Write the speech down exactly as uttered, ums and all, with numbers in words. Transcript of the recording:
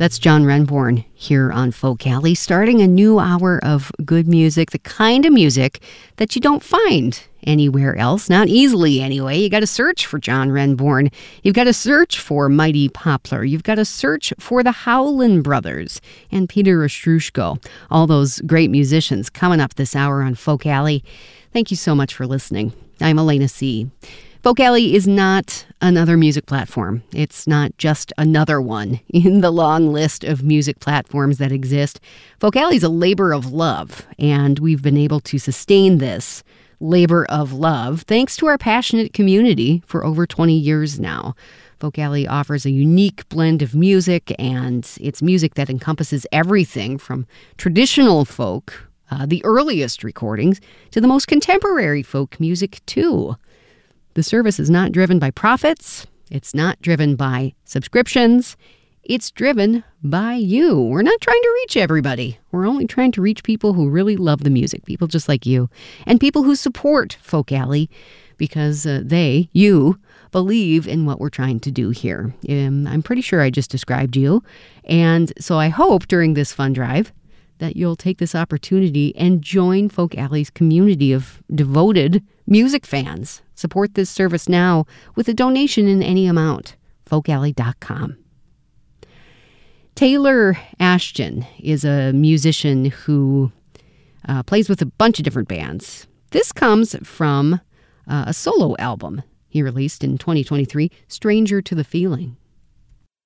That's John Renbourn here on Folk Alley, starting a new hour of good music, the kind of music that you don't find anywhere else, not easily anyway. You got to search for John Renbourn. You've got to search for Mighty Poplar. You've got to search for the Howlin' Brothers and Peter Ostroushko, all those great musicians coming up this hour on Folk Alley. Thank you so much for listening. I'm Elena C. Folk Alley is not another music platform. It's not just another one in the long list of music platforms that exist. Folk Alley is a labor of love, and we've been able to sustain this labor of love thanks to our passionate community for over twenty years now. Folk Alley offers a unique blend of music, and it's music that encompasses everything from traditional folk, uh, the earliest recordings, to the most contemporary folk music, too. The service is not driven by profits. It's not driven by subscriptions. It's driven by you. We're not trying to reach everybody. We're only trying to reach people who really love the music, people just like you, and people who support Folk Alley because uh, they, you, believe in what we're trying to do here. Um, I'm pretty sure I just described you. And so I hope during this fun drive that you'll take this opportunity and join Folk Alley's community of devoted music fans. Support this service now with a donation in any amount. folk alley dot com. Taylor Ashton is a musician who uh, plays with a bunch of different bands. This comes from uh, a solo album he released in twenty twenty-three, Stranger to the Feeling.